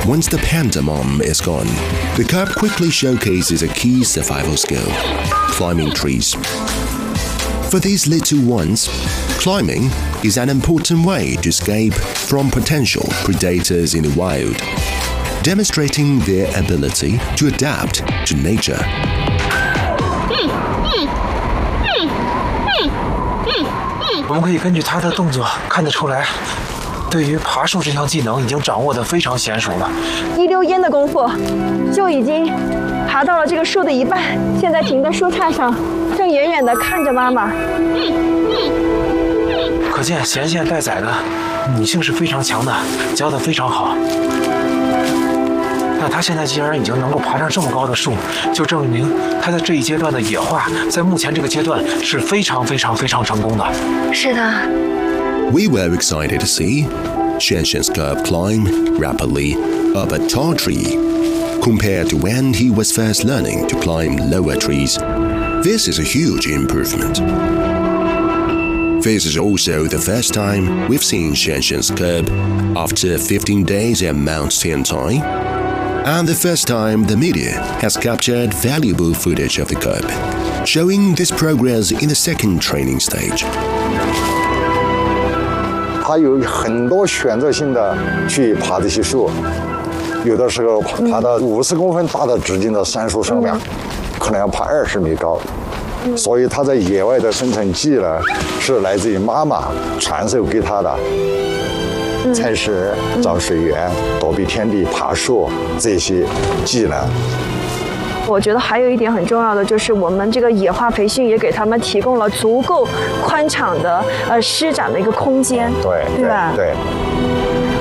Once the panda mom is gone, the cub quickly showcases a key survival skill: climbing trees. For these little ones, climbing is an important way to escape from potential predators in the wild, demonstrating their ability to adapt to nature. 我们可以根据它的动作看得出来，对于爬树这项技能已经掌握得非常娴熟了。 一溜烟的功夫，就已经爬到了这个树的一半，现在停在树杈上，正远远地看着妈妈。 可见衔线带崽的母性是非常强的，教得非常好。那它现在既然已经能够爬上这么高的树，就证明它在这一阶段的野化，在目前这个阶段是非常成功的。 是的。 We were excited to see Xianxian's cub climb rapidly up a tall tree compared to when he was first learning to climb lower trees. This is a huge improvement. This is also the first time we've seen Xianxian's cub after 15 days at Mount Tiantai, and the first time the media has captured valuable footage of the cub, showing this progress in the second training stage. 它有很多选择性的去爬这些树，有的时候爬到50公分大的直径的杉树上面，可能要爬20米高。所以它在野外的生存技能是来自于妈妈传授给它的。采食、找水源、躲避天敌、爬树这些技能。 我觉得还有一点很重要的就是我们这个野化培训也给他们提供了足够宽敞的施展的一个空间， 对， 对吧？ 对。